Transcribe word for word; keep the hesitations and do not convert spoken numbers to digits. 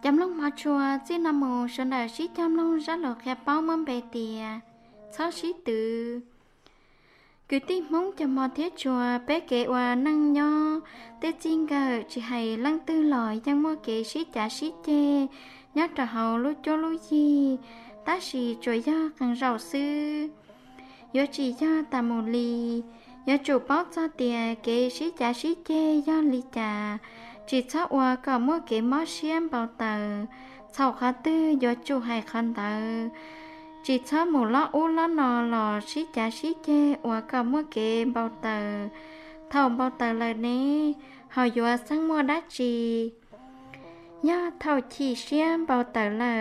chăm long mà chùa chỉ nằm mồ sơn đại sĩ chăm long rất là khéo bao mâm bề tìa sáu sĩ tử cứ tin mong cho mò thiết chùa bé kệ hòa năng nho tết chinh gờ chỉ hay lăng tư lòi chẳng mua kệ sĩ trả sĩ chê nhớ trò hậu lúc cho lúc gì ta sĩ trời do càng giàu sư do chỉ do ta một ly do chủ bót cho tiền kệ sĩ trả sĩ chê do ly trà chỉ cho hòa cả mua kệ mó xiêm bao tờ sau khá tư do chủ hay khăn tờ chỉ cho một lọ u lọ nọ lò xí chả xí chê và cả mua kệ bao tờ thầu bao tờ là nè họ dọa sang mua đá trì do thầu chỉ xiêm bao tờ là